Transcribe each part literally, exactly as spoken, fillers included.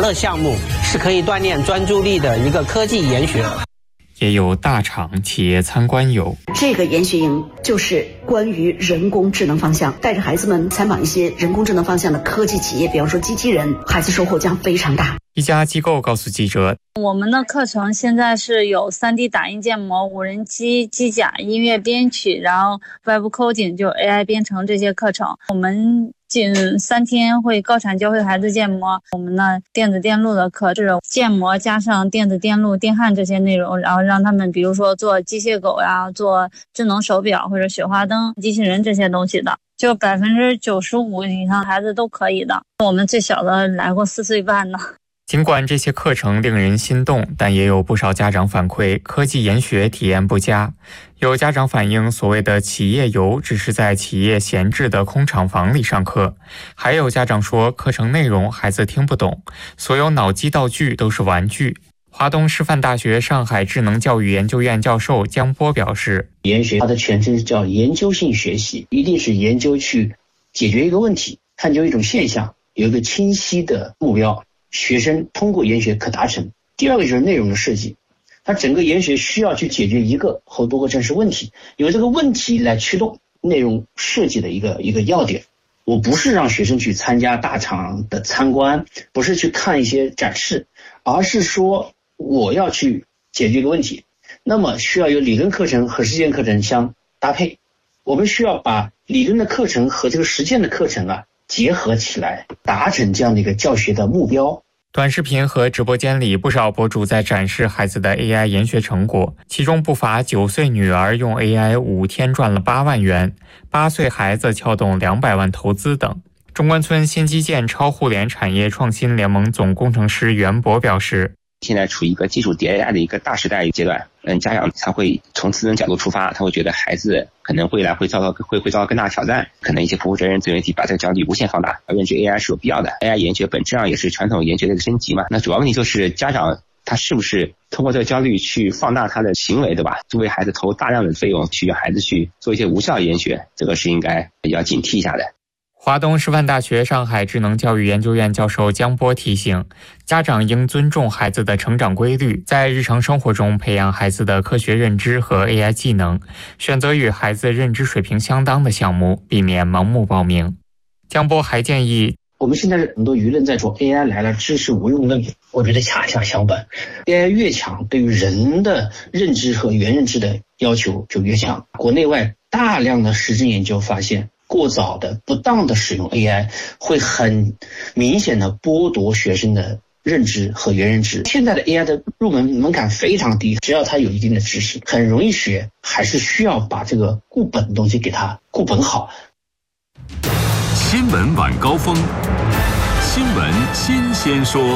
乐项目，是可以锻炼专注力的一个科技研学。 也有大厂企业参观游。 这个研学营就是关于人工智能方向，带着孩子们参访一些人工智能方向的科技企业，比方说机器人，孩子收获将非常大。 一家机构告诉记者， 我们的课程现在是有 三 D 打印建模、无人机、机甲、音乐编曲，然后 Web Coding 就 A I 编程这些课程。我们近三天会高产教会孩子建模，我们呢电子电路的课是建模加上电子电路、电焊这些内容，然后让他们比如说做机械狗呀、做智能手表或者雪花灯、机器人这些东西的，就百分之九十五以上孩子都可以的。我们最小的来过四岁半呢。 尽管这些课程令人心动，但也有不少家长反馈科技研学体验不佳。有家长反映，所谓的企业游只是在企业闲置的空厂房里上课，还有家长说课程内容孩子听不懂，所有脑机道具都是玩具。华东师范大学上海智能教育研究院教授姜波表示， 研学它的全称叫研究性学习，一定是研究去解决一个问题，探究一种现象，有一个清晰的目标，学生通过研学可达成。第二个就是内容的设计，它整个研学需要去解决一个或多个真实问题，由这个问题来驱动内容设计的一个一个要点。我不是让学生去参加大厂的参观，不是去看一些展示，而是说我要去解决一个问题，那么需要有理论课程和实践课程相搭配。我们需要把理论的课程和这个实践的课程啊结合起来，达成这样的一个教学的目标。 短视频和直播间里，不少博主在展示孩子的 A I 研学成果，其中不乏九岁女儿用 A I 五天赚了八万元，八岁孩子撬动两百万投资等。中关村新基建超互联产业创新联盟总工程师袁博表示， 现在处于一个技术迭代的一个大时代阶段，嗯，家长他会从自身角度出发，他会觉得孩子可能未来会遭到会会遭到更大的挑战，可能一些不负责任自媒体把这个焦虑无限放大，认知 A I 是有必要的。A I 研学本质上也是传统研学的一个升级嘛，那主要问题就是家长他是不是通过这个焦虑去放大他的行为，对吧？就为孩子投大量的费用去让孩子去做一些无效研学，这个是应该要警惕一下的。 华东师范大学上海智能教育研究院教授姜波提醒，家长应尊重孩子的成长规律，在日常生活中培养孩子的科学认知和 A I 技能，选择与孩子认知水平相当的项目，避免盲目报名。姜波还建议， 我们现在很多舆论在说 A I 来了知识无用论，我觉得恰恰相反， A I 越强，对于人的认知和原认知的要求就越强。国内外大量的实证研究发现，过早的不当的使用 A I 会很明显的剥夺学生的认知和原认知。现在的 A I 的入门门槛非常低，只要他有一定的知识很容易学，还是需要把这个固本的东西给他固本好。 新闻晚高峰，新闻新鲜说。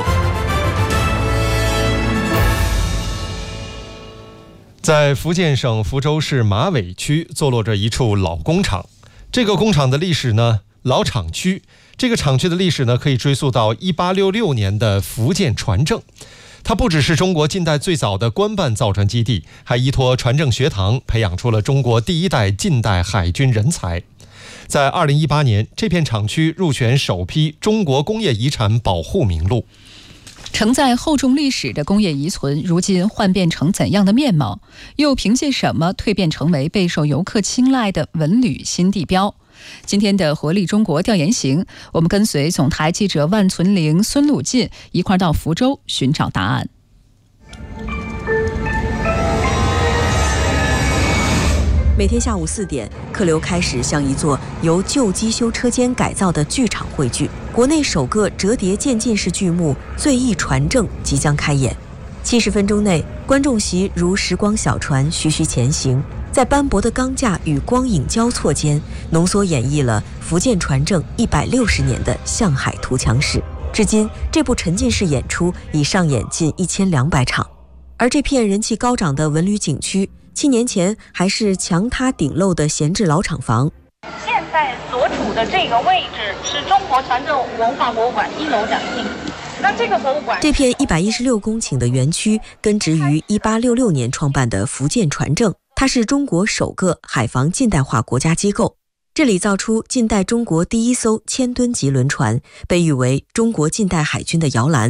在福建省福州市马尾区坐落着一处老工厂，这个工厂的历史呢，老厂区。这个厂区的历史呢，可以追溯到一八六六年的福建船政。它不只是中国近代最早的官办造船基地，还依托船政学堂培养出了中国第一代近代海军人才。在二零一八年，这片厂区入选首批中国工业遗产保护名录。 承载厚重历史的工业遗存，如今幻变成怎样的面貌？又凭借什么蜕变成为备受游客青睐的文旅新地标？今天的活力中国调研行，我们跟随总台记者万存玲、孙鲁进一块到福州寻找答案。 每天下午四点，客流开始向一座由旧机修车间改造的剧场汇聚。国内首个折叠渐进式剧目《醉意传政》即将开演。七十分钟内，观众席如时光小船徐徐前行，在斑驳的钢架与光影交错间，浓缩演绎了福建船政一百六十年的向海图强史。至今，这部沉浸式演出已上演近一千两百场。而这片人气高涨的文旅景区，七年前还是墙塌顶漏的闲置老厂房。 现在所处的这个位置是中国船政文化博物馆一楼展厅。那这个博物馆， 这片一百一十六公顷的园区根植于一八六六年创办的福建船政，它是中国首个海防近代化国家机构。这里造出近代中国第一艘千吨级轮船，被誉为中国近代海军的摇篮。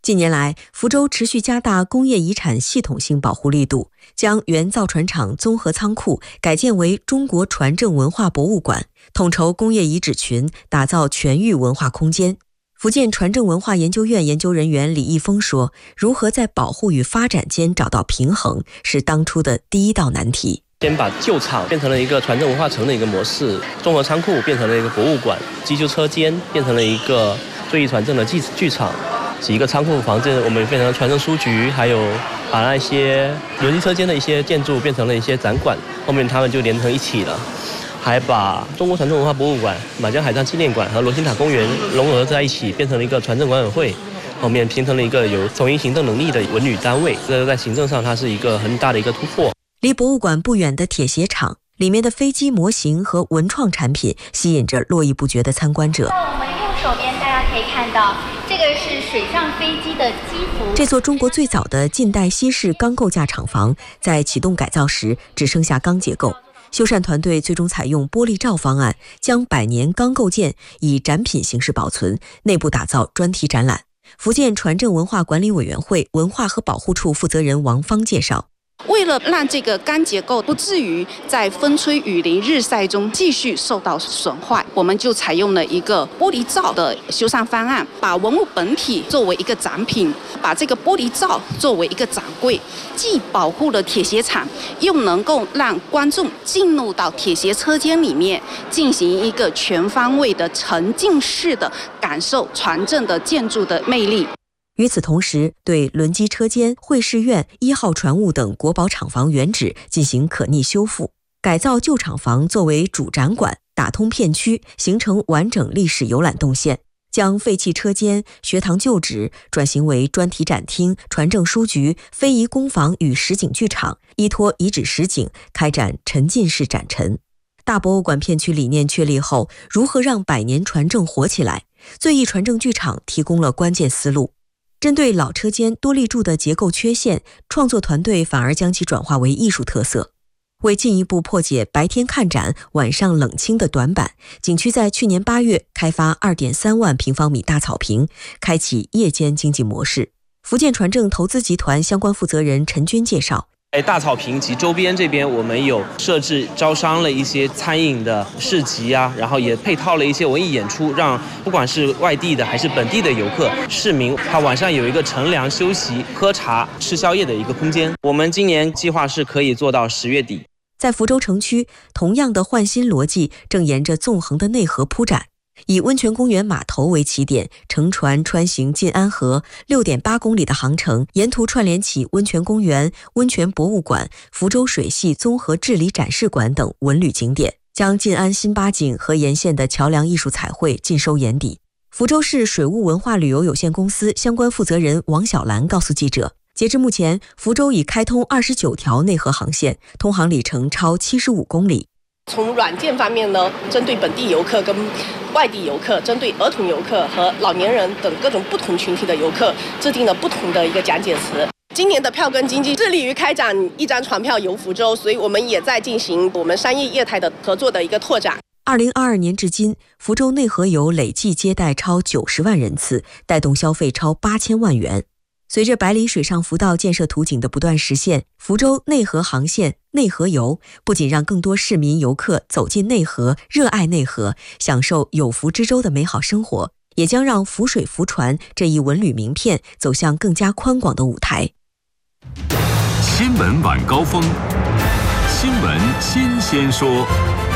近年来，福州持续加大工业遗产系统性保护力度，将原造船厂综合仓库改建为中国船政文化博物馆，统筹工业遗址群，打造全域文化空间。福建船政文化研究院研究人员李义峰说，如何在保护与发展间找到平衡，是当初的第一道难题。 先把旧厂变成了一个船政文化城的一个模式，综合仓库变成了一个博物馆，机修车间变成了一个最义船政的剧剧场，几个仓库房子我们变成了船政书局，还有把那些轮机车间的一些建筑变成了一些展馆，后面他们就连成一起了。还把中国船政文化博物馆、马江海战纪念馆和罗星塔公园融合在一起，变成了一个船政管委会，后面形成了一个有统一行政能力的文旅单位。这在行政上它是一个很大的一个突破。 离博物馆不远的铁鞋厂，里面的飞机模型和文创产品吸引着络绎不绝的参观者。 在我们右手边，大家可以看到，这个是水上飞机的机服。 这座中国最早的近代西式钢构架厂房，在启动改造时只剩下钢结构。修缮团队最终采用玻璃罩方案，将百年钢构件以展品形式保存，内部打造专题展览。福建船政文化管理委员会文化和保护处负责人王芳介绍， 为了让这个钢结构不至于在风吹雨淋日晒中继续受到损坏，我们就采用了一个玻璃罩的修缮方案，把文物本体作为一个展品，把这个玻璃罩作为一个展柜，既保护了铁鞋厂，又能够让观众进入到铁鞋车间里面，进行一个全方位的沉浸式的感受船政的建筑的魅力。 与此同时，对轮机车间、会试院、一号船坞等国宝厂房原址进行可逆修复，改造旧厂房作为主展馆，打通片区，形成完整历史游览动线，将废弃车间、学堂旧址转型为专题展厅、船政书局、非遗工坊与实景剧场，依托遗址实景开展沉浸式展陈。大博物馆片区理念确立后，如何让百年船政活起来？最义船政剧场提供了关键思路。针对老车间多立柱的结构缺陷，创作团队反而将其转化为艺术特色。为进一步破解白天看展、晚上冷清的短板，景区在去年八月开发 二点三万平方米大草坪，开启夜间经济模式。福建船政投资集团相关负责人陈军介绍， 在大草坪及周边这边，我们有设置招商了一些餐饮的市集啊，然后也配套了一些文艺演出，让不管是外地的还是本地的游客、市民，他晚上有一个乘凉休息、喝茶、吃宵夜的一个空间。我们今年计划是可以做到十月底。 在福州城区，同样的换新逻辑正沿着纵横的内河铺展。以温泉公园码头为起点，乘船穿行晋安河 六点八公里的航程，沿途串联起温泉公园、温泉博物馆、福州水系综合治理展示馆等文旅景点，将晋安新八景和沿线的桥梁艺术彩绘尽收眼底。福州市水务文化旅游有限公司相关负责人王小兰告诉记者，截至目前，福州已开通二十九条内河航线，通航里程超七十五公里。 从软件方面呢，针对本地游客跟外地游客，针对儿童游客和老年人等各种不同群体的游客，制定了不同的一个讲解词。今年的票根经济致力于开展一张船票游福州，所以我们也在进行我们商业业态的合作的一个拓展。 二零二二年至今，福州内河游累计接待超九十万人次，带动消费超八千万元。随着百里水上浮道建设图景的不断实现，福州内河航线内河游不仅让更多市民游客走进内河，热爱内河，享受有福之州的美好生活，也将让浮水浮船这一文旅名片走向更加宽广的舞台。 新闻晚高峰，新闻新鲜说。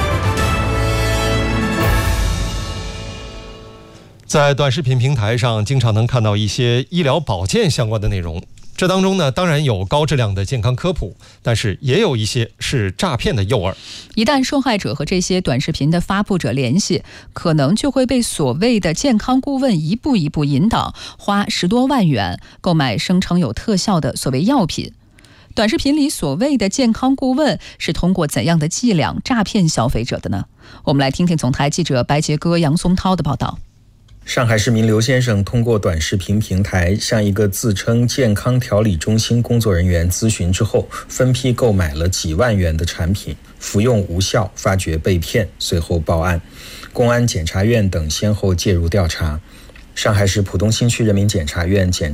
在短视频平台上，经常能看到一些医疗保健相关的内容。这当中呢，当然有高质量的健康科普，但是也有一些是诈骗的诱饵。 一旦受害者和这些短视频的发布者联系，可能就会被所谓的健康顾问一步一步引导，花十多万元购买声称有特效的所谓药品。短视频里所谓的健康顾问是通过怎样的伎俩诈骗消费者的呢？我们来听听总台记者白杰哥、杨松涛的报道。 上海市民刘先生通过短视频平台向一个自称健康调理中心工作人员咨询之后，分批购买了几万元的产品，服用无效，发觉被骗，随后报案。公安、检察院等先后介入调查。上海市浦东新区人民检察院检